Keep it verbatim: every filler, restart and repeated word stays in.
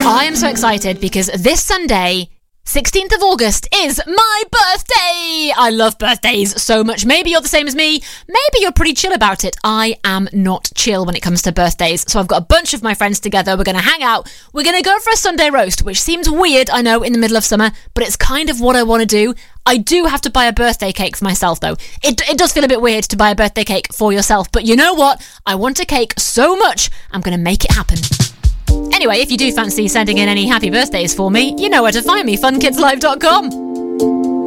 I am so excited because this Sunday, sixteenth of August, is my birthday! I love birthdays so much. Maybe you're the same as me. Maybe you're pretty chill about it. I am not chill when it comes to birthdays. So I've got a bunch of my friends together. We're going to hang out. We're going to go for a Sunday roast, which seems weird, I know, in the middle of summer, but it's kind of what I want to do. I do have to buy a birthday cake for myself, though. It, it does feel a bit weird to buy a birthday cake for yourself, but you know what? I want a cake so much, I'm going to make it happen. Anyway, if you do fancy sending in any happy birthdays for me, you know where to find me, fun kids live dot com.